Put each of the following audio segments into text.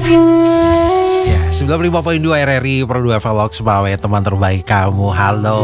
Ya, 95.2 RRI Pro 2 Vlog Semawe, teman terbaik kamu. Halo.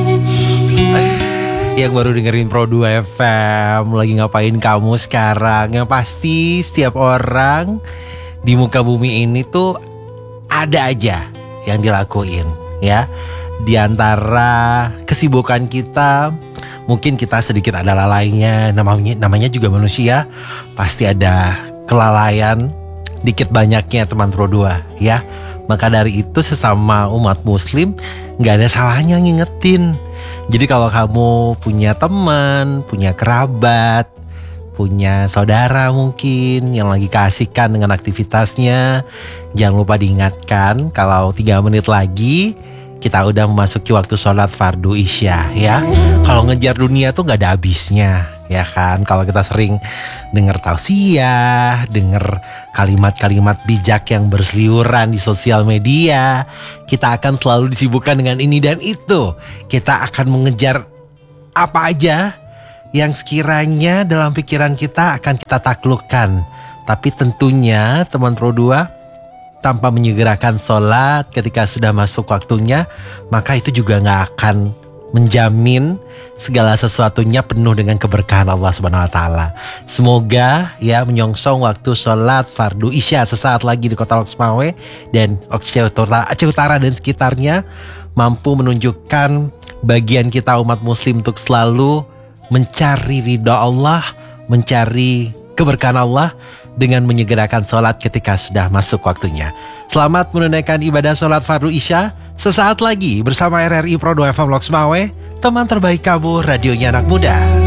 Yang baru dengerin Pro 2 FM, lagi ngapain kamu sekarang? Yang pasti setiap orang di muka bumi ini tuh ada aja yang dilakuin, ya. Di antara kesibukan kita, mungkin kita sedikit ada lalainya. Namanya juga manusia, pasti ada kelalaian dikit banyaknya teman Pro 2, ya. Maka dari itu sesama umat muslim gak ada salahnya ngingetin. Jadi kalau kamu punya teman, punya kerabat, punya saudara mungkin yang lagi keasikan dengan aktivitasnya, jangan lupa diingatkan kalau 3 menit lagi kita udah memasuki waktu sholat fardu isya, ya. Kalau ngejar dunia tuh gak ada habisnya, ya kan. Kalau kita sering denger tausiah, denger kalimat-kalimat bijak yang berseliweran di sosial media, kita akan selalu disibukkan dengan ini dan itu. Kita akan mengejar apa aja yang sekiranya dalam pikiran kita akan kita taklukkan. Tapi tentunya teman Pro 2, tanpa menyegerakan sholat ketika sudah masuk waktunya, maka itu juga gak akan menjamin segala sesuatunya penuh dengan keberkahan Allah Subhanahu wa taala. Semoga ya menyongsong waktu sholat fardu isya sesaat lagi di Kota Loksmawe dan Aceh Utara dan sekitarnya mampu menunjukkan bagian kita umat muslim untuk selalu mencari ridha Allah, mencari keberkahan Allah dengan menyegerakan sholat ketika sudah masuk waktunya. Selamat menunaikan ibadah sholat fardu isya sesaat lagi bersama RRI Pro 2 FM Loksmawe, teman terbaik kamu, radionya anak muda.